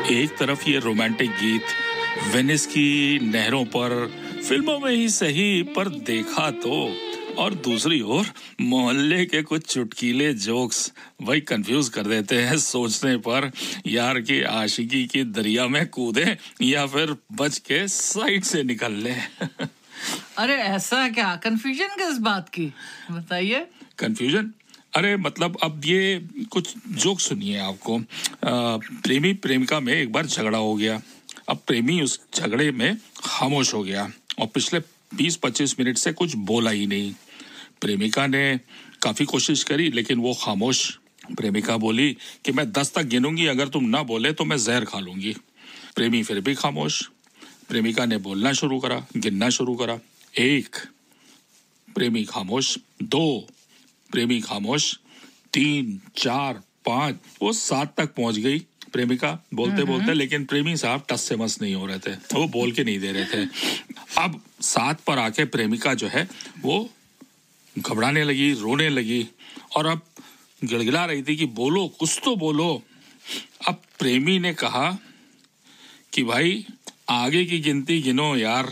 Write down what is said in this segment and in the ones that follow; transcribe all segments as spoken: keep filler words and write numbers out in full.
एक तरफ ये रोमांटिक गीत वेनिस की नहरों पर, फिल्मों में ही सही पर देखा तो, और दूसरी ओर मोहल्ले के कुछ चुटकीले जोक्स वही कंफ्यूज कर देते हैं सोचने पर यार कि आशिकी की दरिया में कूदे या फिर बच के साइड से निकल ले। अरे ऐसा क्या कंफ्यूजन किस बात की बताइए। कंफ्यूजन अरे मतलब अब ये कुछ जोक सुनिए आपको। आ, प्रेमी प्रेमिका में एक बार झगड़ा हो गया। अब प्रेमी उस झगड़े में खामोश हो गया और पिछले बीस पच्चीस मिनट से कुछ बोला ही नहीं। प्रेमिका ने काफी कोशिश करी लेकिन वो खामोश। प्रेमिका बोली कि मैं दस तक गिनूंगी, अगर तुम ना बोले तो मैं जहर खा लूंगी। प्रेमी फिर भी खामोश। प्रेमिका ने बोलना शुरू करा, गिनना शुरू करा। एक, प्रेमी खामोश। दो, प्रेमी खामोश। तीन, चार, पांच, वो सात तक पहुंच गई प्रेमिका बोलते बोलते, लेकिन प्रेमी साहब टस से मस नहीं हो रहे थे, वो बोल के नहीं दे रहे थे। अब सात पर आके प्रेमिका जो है वो घबराने लगी, रोने लगी और अब गिड़गिड़ा रही थी कि बोलो, कुछ तो बोलो। अब प्रेमी ने कहा कि भाई आगे की गिनती गिनो यार,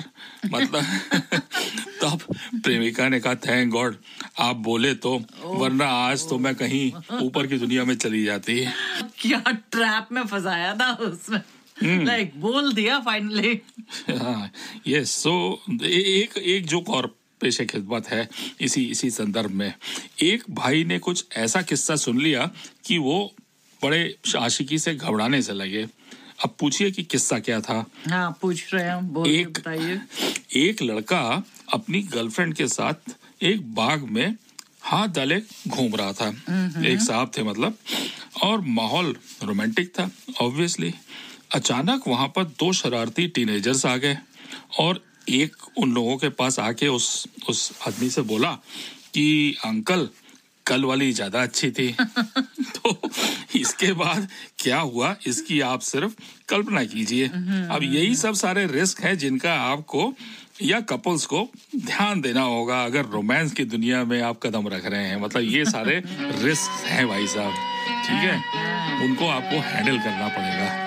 मतलब तब प्रेमिका ने कहा थैंक गॉड आप बोले तो, वरना आज तो मैं कहीं ऊपर की दुनिया में चली जाती। क्या ट्रैप में फंसाया था उसने, लाइक like, बोल दिया फाइनली। हाँ यस, सो एक एक जोक और पेशे खिदमत है इसी इसी संदर्भ में। एक भाई ने कुछ ऐसा किस्सा सुन लिया कि वो बड़े आशिकी से घबराने से लगे। अब पूछिए कि किस्सा क्या था। हाँ पूछ रहे हैं, बोल के बताइए। एक लड़का अपनी गर्लफ्रेंड के साथ एक बाग में हाथ डाले घूम रहा था। एक साहब थे मतलब, और माहौल रोमांटिक था ऑब्वियसली। अचानक वहां पर दो शरारती टीनेजर्स आ गए और एक उन लोगों के पास आके उस उस आदमी से बोला कि अंकल कल वाली ज्यादा अच्छी थी। तो इसके बाद क्या हुआ इसकी आप सिर्फ कल्पना कीजिए। अब यही सब सारे रिस्क हैं जिनका आपको या कपल्स को ध्यान देना होगा अगर रोमांस की दुनिया में आप कदम रख रहे हैं। मतलब ये सारे रिस्क हैं भाई साहब, ठीक है, उनको आपको हैंडल करना पड़ेगा।